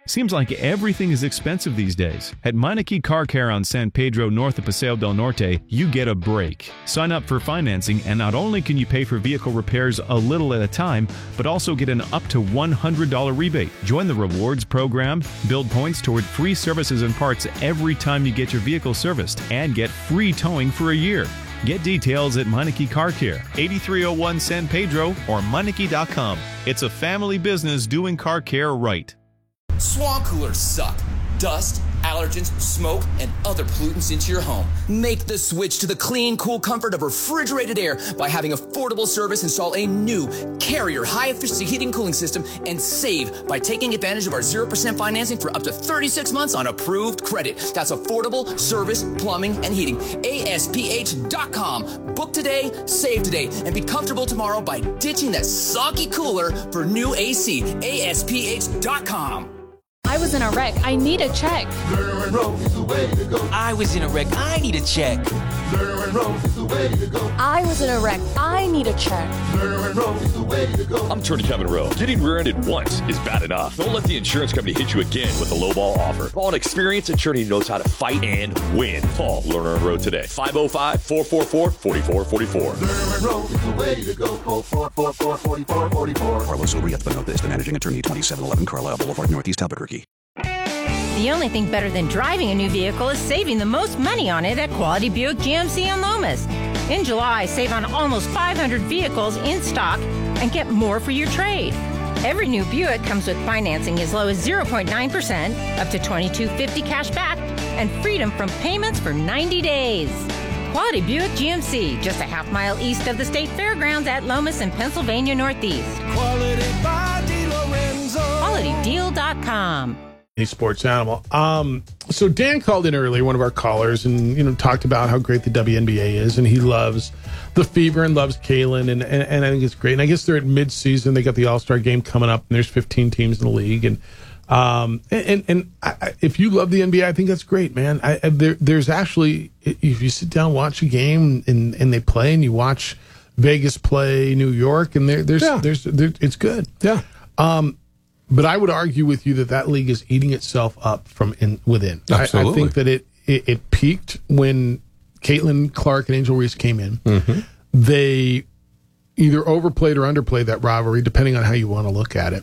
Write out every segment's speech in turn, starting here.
Seems like everything is expensive these days. At Meineke Car Care on San Pedro, north of Paseo del Norte, you get a break. Sign up for financing, and not only can you pay for vehicle repairs a little at a time, but also get an up to $100 rebate. Join the rewards program, build points toward free services and parts every time you get your vehicle serviced, and get free towing for a year. Get details at Meineke Car Care, 8301 San Pedro, or Meineke.com. It's a family business doing car care right. Swamp coolers suck. Dust, allergens, smoke, and other pollutants into your home. Make the switch to the clean, cool comfort of refrigerated air by having affordable service install a new Carrier high-efficiency heating and cooling system and save by taking advantage of our 0% financing for up to 36 months on approved credit. That's affordable service, plumbing, and heating. ASPH.com. Book today, save today, and be comfortable tomorrow by ditching that soggy cooler for new AC. ASPH.com. I was in a wreck. I need a check. Lerner and Rose is the way to go. I was in a wreck. I need a check. Lerner and Rose is the way to go. I was in a wreck. I need a check. Lerner and Rose is the way to go. I'm Attorney Kevin Rowe. Getting rear-ended once is bad enough. Don't let the insurance company hit you again with a lowball offer. Call an experienced attorney who knows how to fight and win. Call Lerner and Rowe today. 505-444-4444. Lerner and Rose is the way to go. Call 444-4444. Carlos Urias-Benitez, the managing attorney, 2711 Carlisle Boulevard, Northeast Albuquerque. The only thing better than driving a new vehicle is saving the most money on it at Quality Buick GMC in Lomas. In July, save on almost 500 vehicles in stock and get more for your trade. Every new Buick comes with financing as low as 0.9%, up to $2,250 cash back, and freedom from payments for 90 days. Quality Buick GMC, just a half mile east of the State Fairgrounds at Lomas in Pennsylvania Northeast. Quality by DiLorenzo. QualityDeal.com. A sports animal. So Dan called in earlier, one of our callers, and talked about how great the WNBA is, and he loves the Fever and loves Kalen, and I think it's great. And I guess they're at mid-season. They got the All-Star game coming up, and there's 15 teams in the league. And if you love the NBA, I think that's great, man. There's actually, if you sit down and watch a game and they play, and you watch Vegas play New York, and there's it's good. Yeah. But I would argue with you that league is eating itself up from within. Absolutely. I think that it peaked when Caitlin Clark and Angel Reese came in. Mm-hmm. They either overplayed or underplayed that rivalry, depending on how you want to look at it.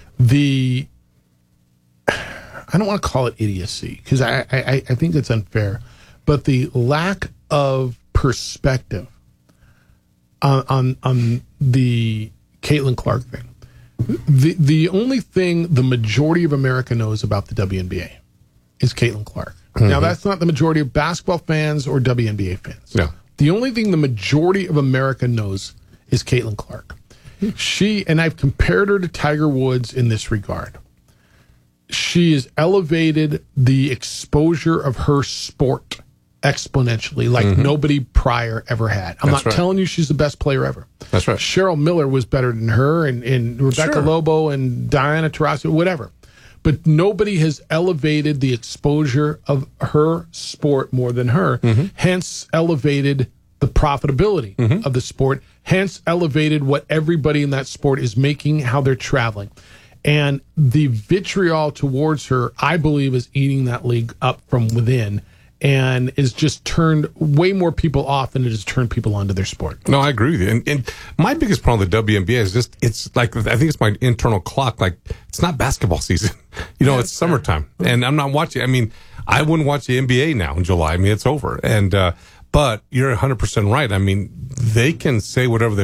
I don't want to call it idiocy, because I think it's unfair, but the lack of perspective on the Caitlin Clark thing. The only thing the majority of America knows about the WNBA is Caitlin Clark. Mm-hmm. Now, that's not the majority of basketball fans or WNBA fans. Yeah. The only thing the majority of America knows is Caitlin Clark. And I've compared her to Tiger Woods in this regard. She has elevated the exposure of her sport exponentially, like nobody prior ever had. I'm not telling you she's the best player ever. That's right. Cheryl Miller was better than her, and Rebecca Lobo and Diana Taurasi, whatever. But nobody has elevated the exposure of her sport more than her, hence elevated the profitability of the sport, hence elevated what everybody in that sport is making, how they're traveling. And the vitriol towards her, I believe, is eating that league up from within, and is just turned way more people off than it has turned people onto their sport. No, I agree with you. And my biggest problem with the WNBA is just, it's like, I think it's my internal clock. Like, it's not basketball season. It's summertime. And I'm not watching. I mean, I wouldn't watch the NBA now in July. I mean, it's over. And, but you're 100% right. I mean, they can say whatever they